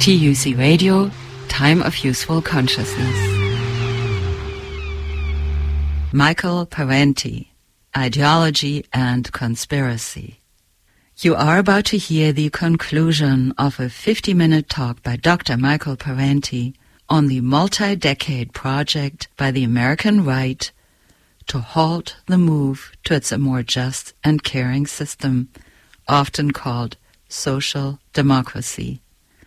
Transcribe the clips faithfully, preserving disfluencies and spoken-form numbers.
T U C Radio, Time of Useful Consciousness. Michael Parenti, Ideology and Conspiracy. You are about to hear the conclusion of a fifty-minute talk by Doctor Michael Parenti on the multi-decade project by the American right to halt the move towards a more just and caring system, often called social democracy.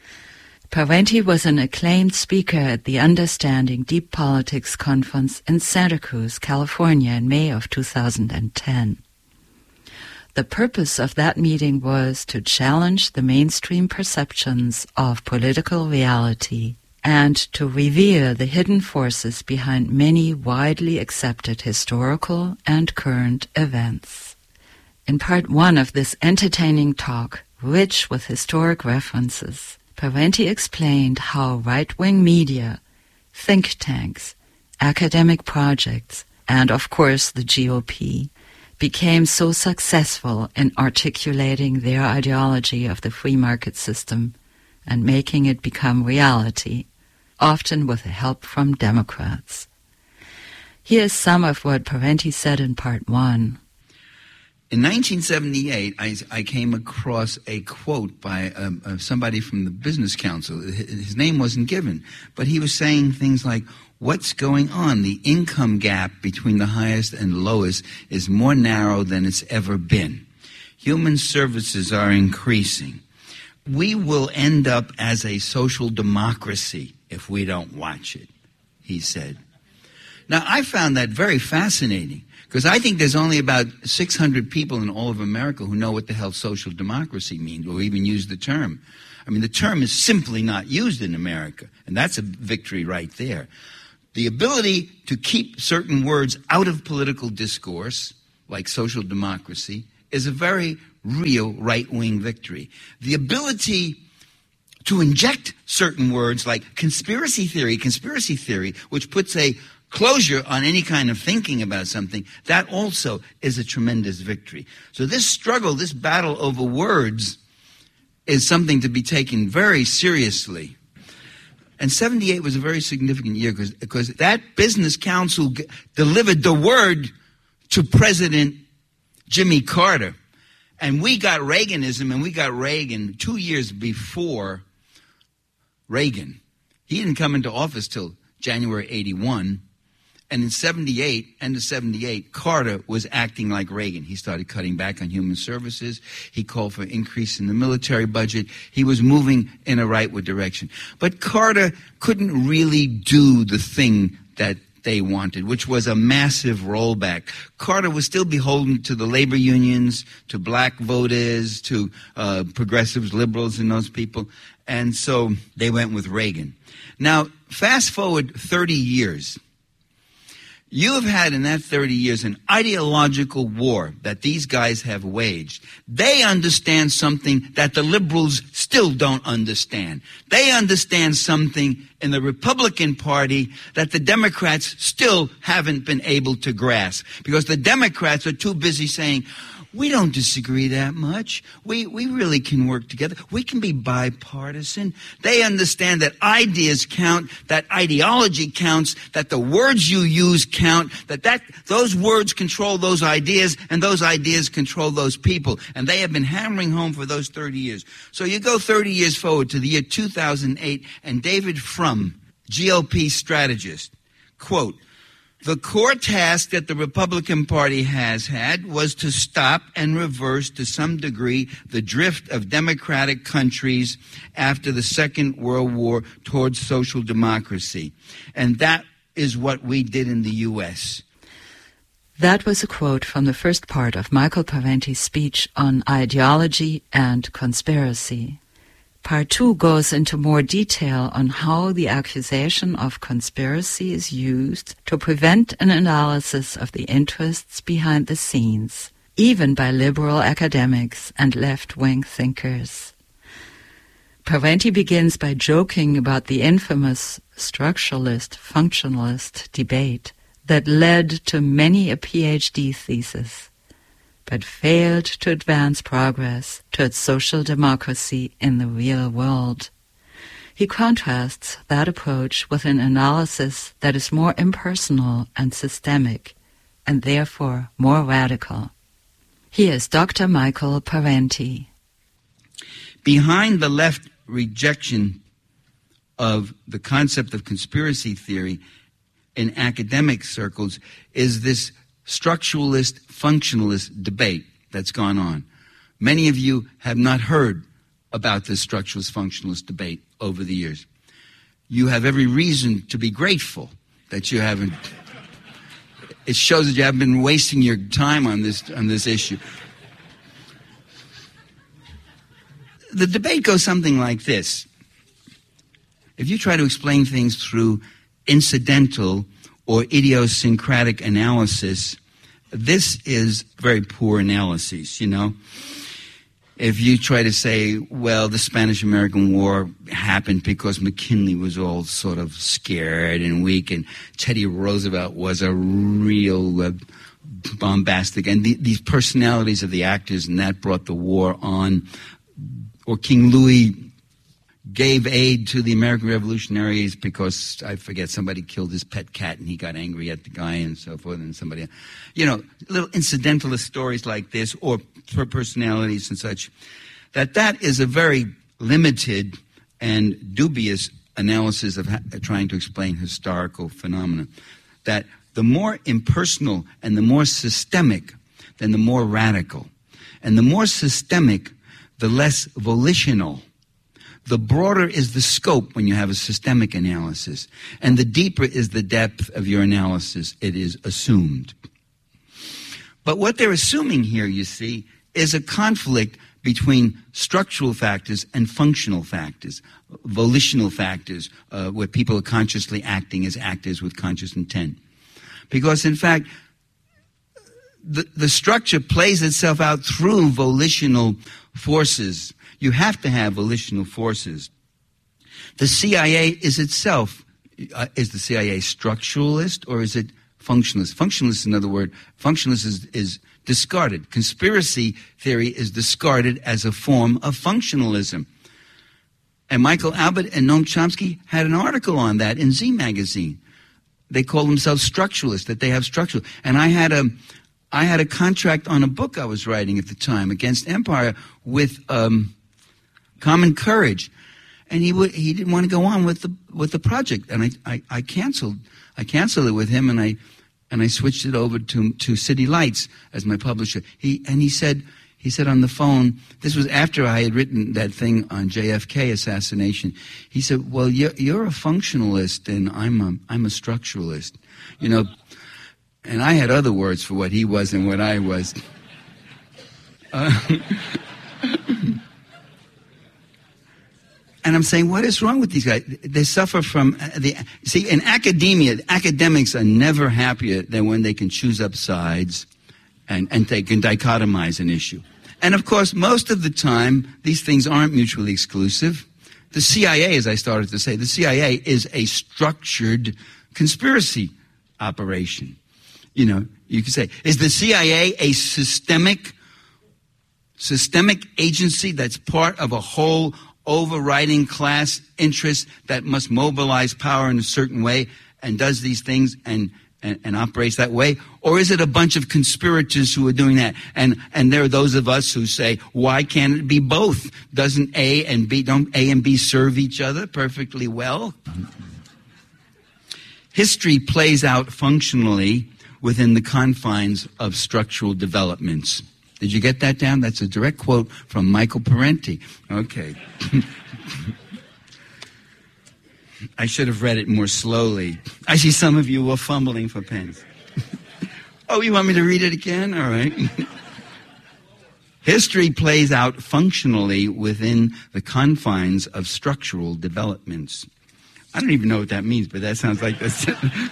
Parenti was an acclaimed speaker at the Understanding Deep Politics Conference in Santa Cruz, California in May of two thousand ten. The purpose of that meeting was to challenge the mainstream perceptions of political reality and to reveal the hidden forces behind many widely accepted historical and current events. In part one of this entertaining talk, rich with historic references, Parenti explained how right-wing media, think tanks, academic projects, and of course the G O P, became so successful in articulating their ideology of the free market system and making it become reality, often with the help from Democrats. Here's some of what Parenti said in part one. In nineteen seventy-eight, I, I came across a quote by um, uh, somebody from the Business Council. His name wasn't given, but he was saying things like, what's going on? The income gap between the highest and lowest is more narrow than it's ever been. Human services are increasing. We will end up as a social democracy if we don't watch it, he said. Now, I found that very fascinating, because I think there's only about six hundred people in all of America who know what the hell social democracy means, or even use the term. I mean, the term is simply not used in America, and that's a victory right there. The ability to keep certain words out of political discourse, like social democracy, is a very real right-wing victory. The ability to inject certain words like conspiracy theory, conspiracy theory, which puts a closure on any kind of thinking about something, that also is a tremendous victory. So this struggle, this battle over words, is something to be taken very seriously. And seventy-eight was a very significant year because because that Business Council g- delivered the word to President Jimmy Carter. And we got Reaganism, and we got Reagan two years before Reagan. He didn't come into office till January eighty-one. And in seventy-eight, end of seventy-eight, Carter was acting like Reagan. He started cutting back on human services. He called for increase in the military budget. He was moving in a rightward direction. But Carter couldn't really do the thing that they wanted, which was a massive rollback. Carter was still beholden to the labor unions, to black voters, to uh, progressives, liberals, and those people. And so they went with Reagan. Now, fast forward thirty years. You have had in that thirty years an ideological war that these guys have waged. They understand something that the liberals still don't understand. They understand something in the Republican Party that the Democrats still haven't been able to grasp, because the Democrats are too busy saying, we don't disagree that much. We we really can work together. We can be bipartisan. They understand that ideas count, that ideology counts, that the words you use count, that, that those words control those ideas, and those ideas control those people. And they have been hammering home for those thirty years. So you go thirty years forward to the year two thousand eight, and David Frum, G O P strategist, quote, the core task that the Republican Party has had was to stop and reverse to some degree the drift of democratic countries after the Second World War towards social democracy. And that is what we did in the U S. That was a quote from the first part of Michael Parenti's speech on ideology and conspiracy. Part two goes into more detail on how the accusation of conspiracy is used to prevent an analysis of the interests behind the scenes, even by liberal academics and left-wing thinkers. Parenti begins by joking about the infamous structuralist-functionalist debate that led to many a P H D thesis, but failed to advance progress towards social democracy in the real world. He contrasts that approach with an analysis that is more impersonal and systemic, and therefore more radical. He is Doctor Michael Parenti. Behind the left rejection of the concept of conspiracy theory in academic circles is this structuralist, functionalist debate that's gone on. Many of you have not heard about this structuralist, functionalist debate over the years. You have every reason to be grateful that you haven't. It shows that you haven't been wasting your time on this on this issue. The debate goes something like this. If you try to explain things through incidental or idiosyncratic analysis, this is very poor analysis, you know. If you try to say, well, the Spanish-American War happened because McKinley was all sort of scared and weak, and Teddy Roosevelt was a real uh, bombastic, and the, these personalities of the actors, and that brought the war on, or King Louis gave aid to the American revolutionaries because, I forget, somebody killed his pet cat and he got angry at the guy and so forth, and somebody, you know, little incidentalist stories like this, or for personalities and such, that that is a very limited and dubious analysis of ha- trying to explain historical phenomena. That the more impersonal and the more systemic, then the more radical. And the more systemic, the less volitional. The broader is the scope when you have a systemic analysis, and the deeper is the depth of your analysis. It is assumed. But what they're assuming here, you see, is a conflict between structural factors and functional factors, volitional factors, uh, where people are consciously acting as actors with conscious intent. Because, in fact, the, the structure plays itself out through volitional forces. You have to have volitional forces. The C I A is itself, uh, is the C I A structuralist or is it functionalist? Functionalist, in other words, functionalist is, is discarded. Conspiracy theory is discarded as a form of functionalism. And Michael Albert and Noam Chomsky had an article on that in Z Magazine. They call themselves structuralists, that they have structural. And I had a, I had a contract on a book I was writing at the time, Against Empire, with um, Common Courage, and he would he didn't want to go on with the with the project, and I, I, I canceled I canceled it with him, and I and I switched it over to to City Lights as my publisher. He and he said he said on the phone, this was after I had written that thing on J F K assassination. He said, "Well, you're you're a functionalist, and I'm a I'm a structuralist, you know." And I had other words for what he was and what I was. Uh, And I'm saying, what is wrong with these guys? They suffer from the, see, in academia, academics are never happier than when they can choose up sides and, and they can dichotomize an issue. And of course, most of the time, these things aren't mutually exclusive. The C I A, as I started to say, the C I A is a structured conspiracy operation. You know, you could say, is the C I A a systemic, systemic agency that's part of a whole overriding class interest that must mobilize power in a certain way and does these things and, and, and operates that way? Or is it a bunch of conspirators who are doing that? And, and there are those of us who say, why can't it be both? Doesn't A and B, don't A and B serve each other perfectly well? History plays out functionally within the confines of structural developments. Did you get that down? That's a direct quote from Michael Parenti. Okay. I should have read it more slowly. I see some of you were fumbling for pens. Oh, you want me to read it again? All right. History plays out functionally within the confines of structural developments. I don't even know what that means, but that sounds like this.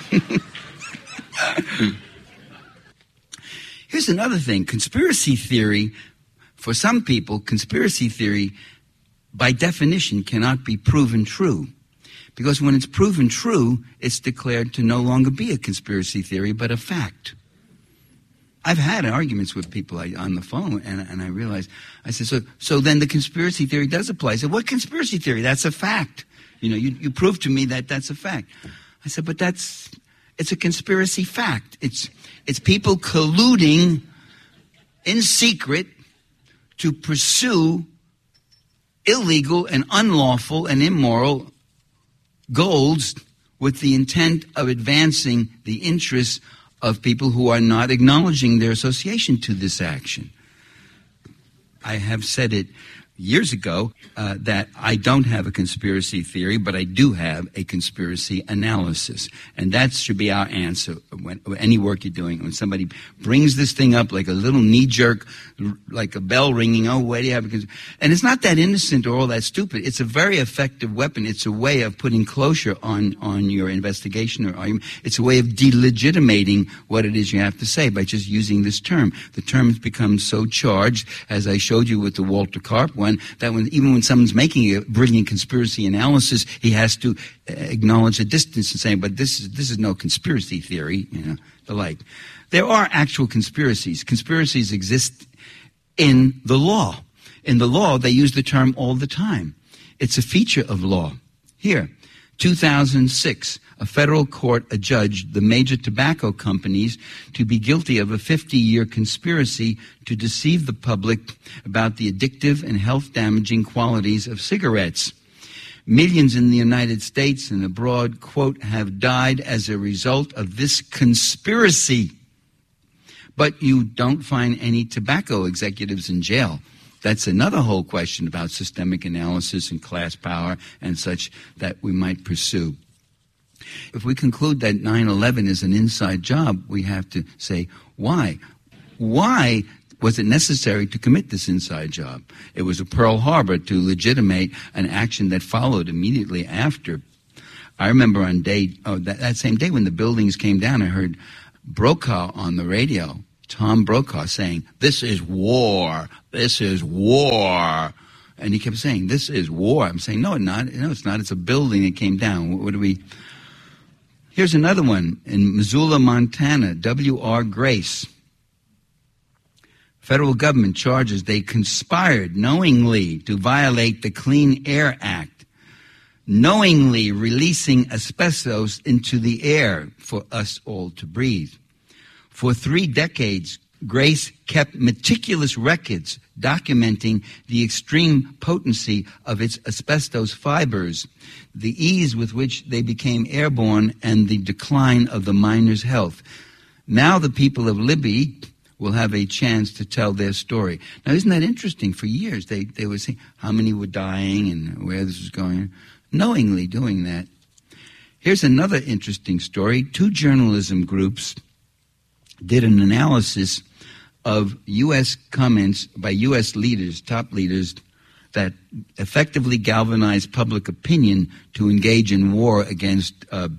Here's another thing. Conspiracy theory, for some people, conspiracy theory, by definition, cannot be proven true. Because when it's proven true, it's declared to no longer be a conspiracy theory, but a fact. I've had arguments with people on the phone, and, and I realized, I said, so, so then the conspiracy theory does apply. I said, what conspiracy theory? That's a fact. You know, you, you prove to me that that's a fact. I said, but that's, it's a conspiracy fact. It's, it's people colluding in secret to pursue illegal and unlawful and immoral goals with the intent of advancing the interests of people who are not acknowledging their association to this action. I have said it years ago uh, that I don't have a conspiracy theory, but I do have a conspiracy analysis. And that should be our answer when any work you're doing. When somebody brings this thing up like a little knee-jerk, like a bell ringing, oh, why do you have a conspiracy? And it's not that innocent or all that stupid. It's a very effective weapon. It's a way of putting closure on, on your investigation or argument. It's a way of delegitimating what it is you have to say by just using this term. The term has become so charged, as I showed you with the Walter Karp one, that when, even when someone's making a brilliant conspiracy analysis, he has to uh, acknowledge a distance and say, but this is, this is no conspiracy theory, you know, the like. There are actual conspiracies. Conspiracies exist in the law. In the law, they use the term all the time. It's a feature of law. Here, two thousand six, a federal court adjudged the major tobacco companies to be guilty of a fifty-year conspiracy to deceive the public about the addictive and health-damaging qualities of cigarettes. Millions in the United States and abroad, quote, have died as a result of this conspiracy. But you don't find any tobacco executives in jail. That's another whole question about systemic analysis and class power and such that we might pursue. If we conclude that nine eleven is an inside job, we have to say, why? Why was it necessary to commit this inside job? It was a Pearl Harbor to legitimate an action that followed immediately after. I remember on day, oh, that, that same day when the buildings came down, I heard Brokaw on the radio, Tom Brokaw, saying, this is war, this is war. And he kept saying, this is war. I'm saying, no, it's not. No, it's not. It's a building that came down. What, what do we... Here's another one in Missoula, Montana, W R Grace. Federal government charges they conspired knowingly to violate the Clean Air Act, knowingly releasing asbestos into the air for us all to breathe. For three decades, Grace kept meticulous records documenting the extreme potency of its asbestos fibers, the ease with which they became airborne, and the decline of the miners' health. Now the people of Libby will have a chance to tell their story. Now, isn't that interesting? For years, they, they would say how many were dying and where this was going, knowingly doing that. Here's another interesting story. Two journalism groups did an analysis of U S comments by U S leaders, top leaders, that effectively galvanized public opinion to engage in war against uh,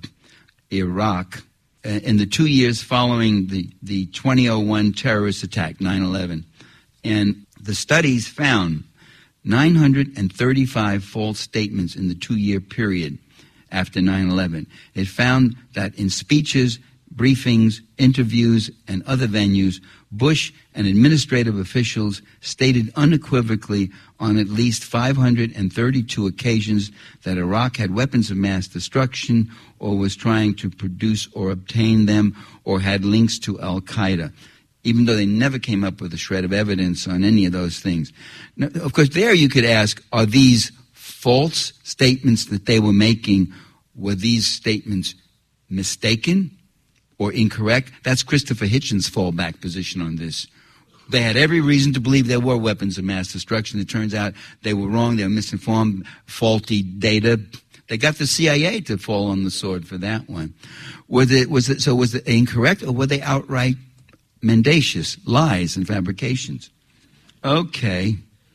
Iraq uh, in the two years following the, the two thousand one terrorist attack, nine eleven. And the studies found nine hundred thirty-five false statements in the two-year period after nine eleven. It found that in speeches, briefings, interviews, and other venues, Bush and administrative officials stated unequivocally on at least five hundred thirty-two occasions that Iraq had weapons of mass destruction or was trying to produce or obtain them or had links to al-Qaeda, even though they never came up with a shred of evidence on any of those things. Now, of course, there you could ask, are these false statements that they were making, were these statements mistaken or incorrect? That's Christopher Hitchens' fallback position on this. They had every reason to believe there were weapons of mass destruction. It turns out they were wrong. They were misinformed, faulty data. They got the C I A to fall on the sword for that one. Was it, was it, so was it incorrect, or were they outright mendacious lies and fabrications? Okay.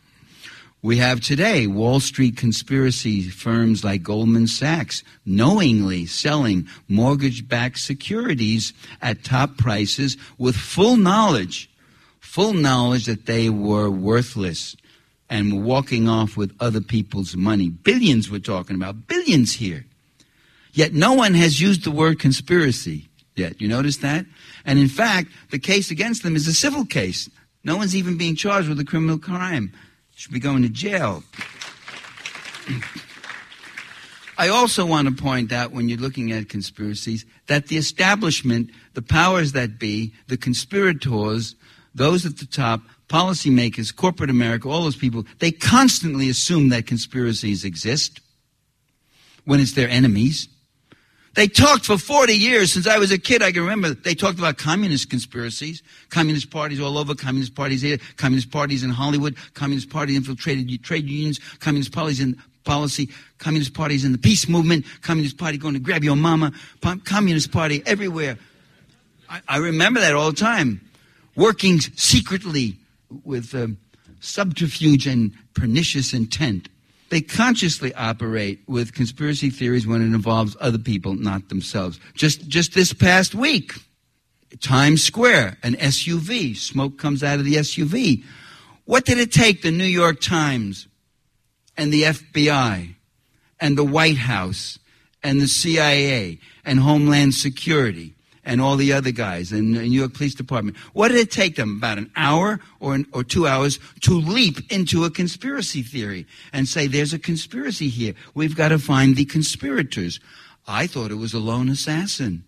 We have today Wall Street conspiracy firms like Goldman Sachs knowingly selling mortgage-backed securities at top prices with full knowledge, full knowledge that they were worthless and were walking off with other people's money. Billions we're talking about, billions here. Yet no one has used the word conspiracy yet. You notice that? And in fact, the case against them is a civil case. No one's even being charged with a criminal crime. Should be going to jail. I also want to point out, when you're looking at conspiracies, that the establishment, the powers that be, the conspirators, those at the top, policymakers, corporate America, all those people, they constantly assume that conspiracies exist when it's their enemies. They talked for forty years. Since I was a kid, I can remember they talked about communist conspiracies, communist parties all over, communist parties here, communist parties in Hollywood, communist parties infiltrated trade unions, communist parties in policy, communist parties in the peace movement, communist party going to grab your mama, communist party everywhere. I, I remember that all the time, working secretly with um, subterfuge and pernicious intent. They consciously operate with conspiracy theories when it involves other people, not themselves. Just just this past week, Times Square, an S U V. Smoke comes out of the S U V. What did it take the New York Times and the F B I and the White House and the C I A and Homeland Security and all the other guys and the New York Police Department? What did it take them? About an hour or an, or two hours to leap into a conspiracy theory and say, there's a conspiracy here. We've got to find the conspirators. I thought it was a lone assassin.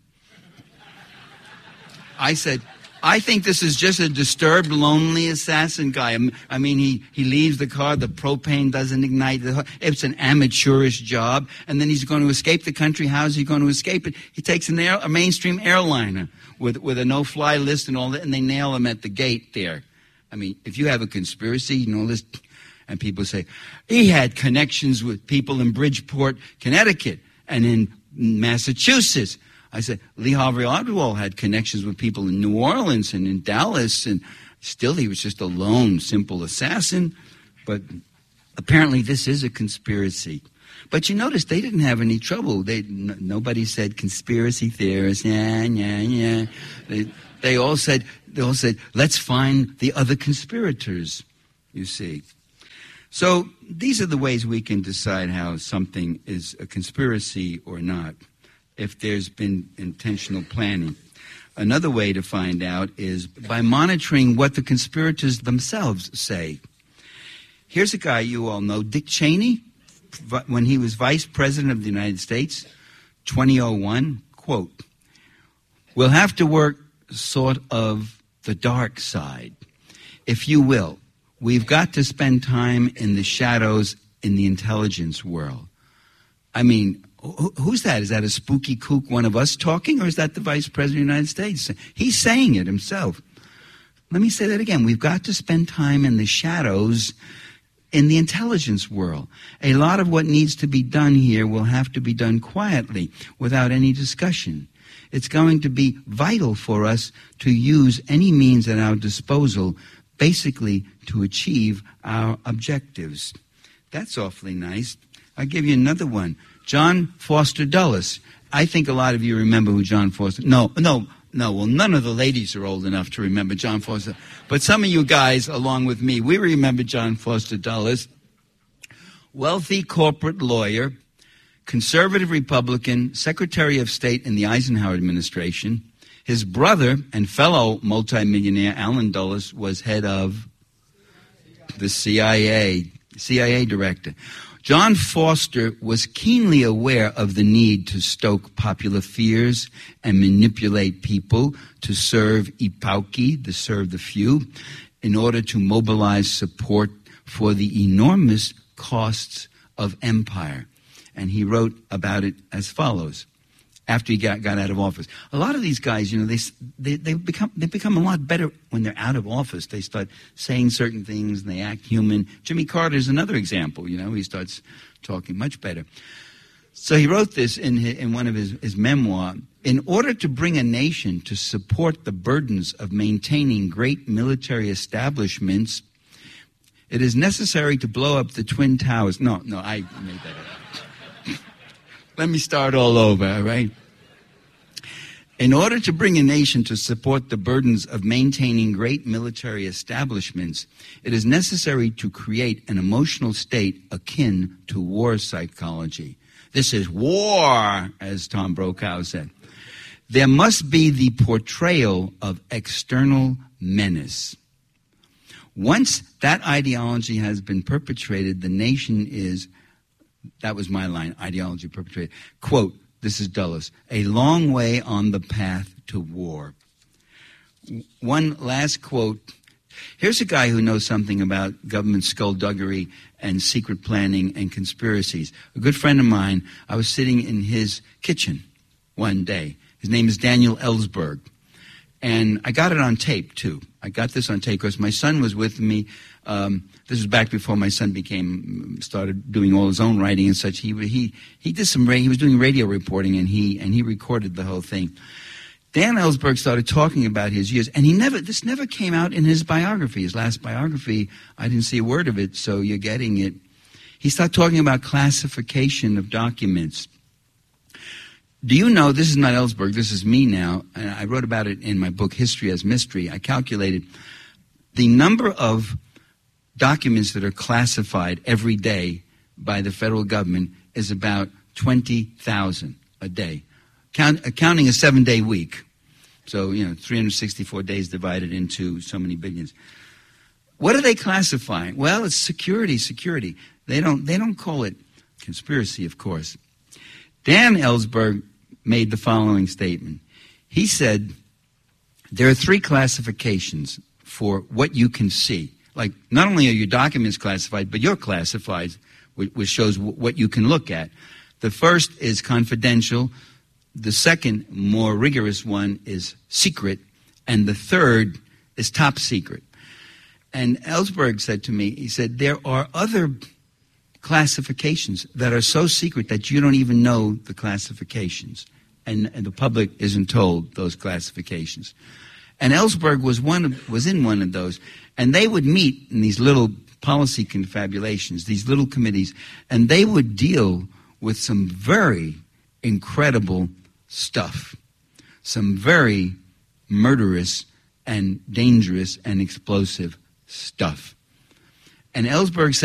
I said, I think this is just a disturbed, lonely assassin guy. I mean, he, he leaves the car, the propane doesn't ignite. It's an amateurish job. And then he's going to escape the country. How's he going to escape it? He takes an air, a mainstream airliner with, with a no-fly list and all that, and they nail him at the gate there. I mean, if you have a conspiracy, you know, this, and people say, he had connections with people in Bridgeport, Connecticut, and in Massachusetts. I said, Lee Harvey Oswald had connections with people in New Orleans and in Dallas, and still he was just a lone, simple assassin. But apparently this is a conspiracy. But you notice they didn't have any trouble. They n- Nobody said conspiracy theorists, yeah, yeah, yeah. They, they all said, they all said, let's find the other conspirators, you see. So these are the ways we can decide how something is a conspiracy or not, if there's been intentional planning. Another way to find out is by monitoring what the conspirators themselves say. Here's a guy you all know, Dick Cheney, when he was vice president of the United States, twenty oh one, quote, "We'll have to work sort of the dark side, if you will. We've got to spend time in the shadows in the intelligence world." I mean, who's that? Is that a spooky kook, one of us talking, or is that the Vice President of the United States? He's saying it himself. Let me say that again. We've got to spend time in the shadows in the intelligence world. A lot of what needs to be done here will have to be done quietly, without any discussion. It's going to be vital for us to use any means at our disposal, basically to achieve our objectives. That's awfully nice. I'll give you another one. John Foster Dulles. I think a lot of you remember who John Foster... No, no, no. Well, none of the ladies are old enough to remember John Foster. But some of you guys, along with me, we remember John Foster Dulles. Wealthy corporate lawyer, conservative Republican, Secretary of State in the Eisenhower administration. His brother and fellow multimillionaire, Alan Dulles, was head of the C I A, C I A director. John Foster was keenly aware of the need to stoke popular fears and manipulate people to serve ipauki, to serve the few, in order to mobilize support for the enormous costs of empire. And he wrote about it as follows, after he got, got out of office. A lot of these guys, you know, they, they, they, become, they become a lot better when they're out of office. They start saying certain things and they act human. Jimmy Carter's another example, you know, he starts talking much better. So he wrote this in, his, in one of his, his memoir. In order to bring a nation to support the burdens of maintaining great military establishments, it is necessary to blow up the Twin Towers. No, no, I made that up. Let me start all over, all right? In order to bring a nation to support the burdens of maintaining great military establishments, it is necessary to create an emotional state akin to war psychology. This is war, as Tom Brokaw said. There must be the portrayal of external menace. Once that ideology has been perpetrated, the nation is That was my line, ideology perpetrated. Quote, this is Dulles, a long way on the path to war. One last quote. Here's a guy who knows something about government skullduggery and secret planning and conspiracies. A good friend of mine, I was sitting in his kitchen one day. His name is Daniel Ellsberg. And I got it on tape, too. I got this on tape because my son was with me. Um, this was back before my son became, started doing all his own writing and such. He he he did some, he was doing radio reporting, and he and he recorded the whole thing. Dan Ellsberg started talking about his years, and he never, this never came out in his biography. His last biography, I didn't see a word of it, so you're getting it. He started talking about classification of documents. Do you know, this is not Ellsberg, this is me now, and I wrote about it in my book, History as Mystery. I calculated the number of documents that are classified every day by the federal government is about twenty thousand a day, Count, uh, counting a seven-day week. So, you know, three hundred sixty-four days divided into so many billions. What are they classifying? Well, it's security, security. They don't, they don't call it conspiracy, of course. Dan Ellsberg made the following statement. He said, there are three classifications for what you can see. Like, not only are your documents classified, but you're classified, which shows what you can look at. The first is confidential. The second, more rigorous one, is secret. And the third is top secret. And Ellsberg said to me, he said, there are other classifications that are so secret that you don't even know the classifications. And, and the public isn't told those classifications. And Ellsberg was one of, was in one of those. And they would meet in these little policy confabulations, these little committees, and they would deal with some very incredible stuff, some very murderous and dangerous and explosive stuff. And Ellsberg said,